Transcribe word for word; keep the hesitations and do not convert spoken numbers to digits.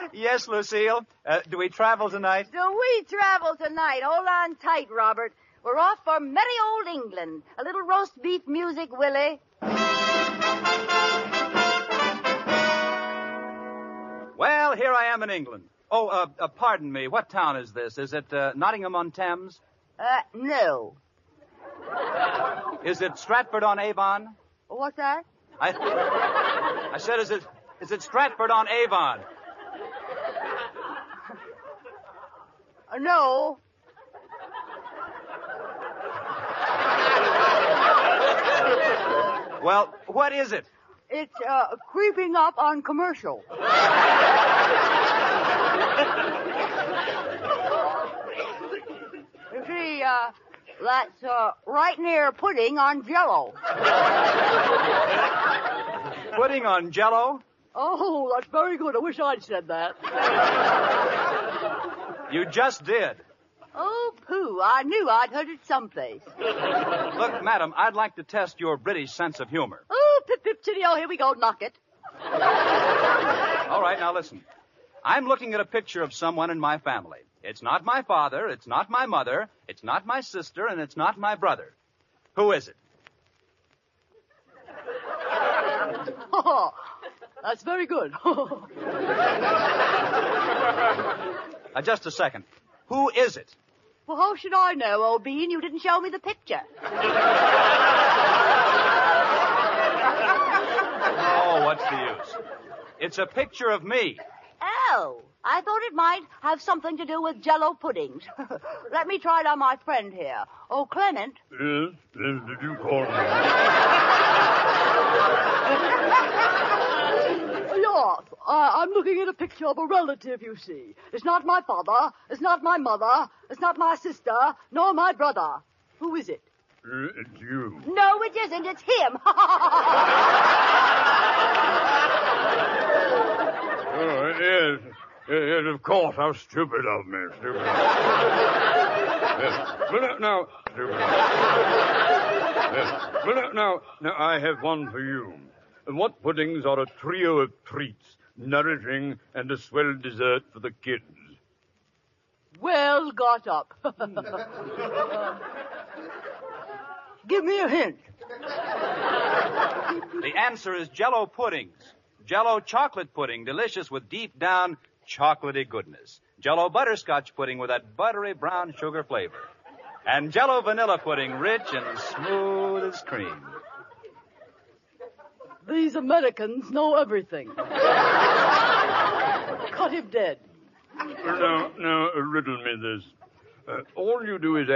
Yes, Lucille. Uh, do we travel tonight? Do we travel tonight? Hold on tight, Robert. We're off for merry old England. A little roast beef music, Willie. Well, here I am in England. Oh, uh, uh, pardon me. What town is this? Is it uh, Nottingham-on-Thames? Uh, no. Is it Stratford-on-Avon? What's that? I, I said, is it, is it Stratford-on-Avon? Uh, no. Well, what is it? It's, uh, creeping up on Commercial. You see, uh, that's, uh, right near Pudding on Jello. Pudding on Jello? Oh, that's very good. I wish I'd said that. You just did. Oh, pooh. I knew I'd heard it someplace. Look, madam, I'd like to test your British sense of humor. Oh, pip, pip, chitty-oh, here we go. Knock it. All right, now listen. I'm looking at a picture of someone in my family. It's not my father, it's not my mother, it's not my sister, and it's not my brother. Who is it? Oh, that's very good. Uh, just a second. Who is it? Well, how should I know, old bean? You didn't show me the picture. Oh, what's the use? It's a picture of me. Oh, I thought it might have something to do with Jello puddings. Let me try it on my friend here. Oh, Clement. Yes, yes, did you call me? Yes, uh, I'm looking at a picture of a relative, you see. It's not my father, it's not my mother, it's not my sister, nor my brother. Who is it? Uh, it's you. No, it isn't. It's him. Oh, yes. Yes, of course. How stupid of me. Stupid. Yes. But now, stupid. Yes. But now, now, I have one for you. What puddings are a trio of treats, nourishing and a swell dessert for the kids? Well got up. Give me a hint. The answer is Jello puddings. Jello chocolate pudding, delicious with deep down chocolatey goodness. Jello butterscotch pudding with that buttery brown sugar flavor. And Jello vanilla pudding, rich and smooth as cream. These Americans know everything. Cut him dead. Now, now, riddle me this. Uh, all you do is